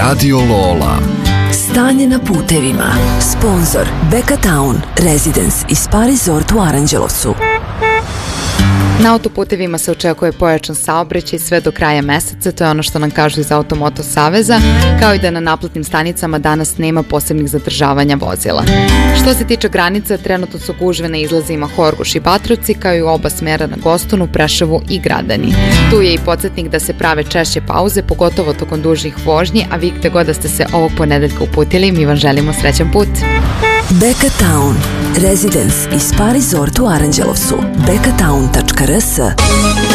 Radio Lola. Stanje na putevima. Sponzor Beka Town, Residence i Spa Resort u Aranđelovcu. Na autoputevima se očekuje pojačan saobraćaj sve do kraja meseca, to je ono što nam kažu iz Automoto Saveza, kao i da na naplatnim stanicama danas nema posebnih zadržavanja vozila. Što se tiče granica, trenutno su gužve na izlazima Horgoš i Batrovci, kao i u oba smera na Gostunu, Preševu i Gradani. Tu je i podsjetnik da se prave češće pauze, pogotovo tokom dužnih vožnji, a vi gde god da ste se ovog ponedeljka uputili, mi vam želimo srećan put. Beka Town, Residence i Spa Resort u Aranđelovcu. bekatown.rs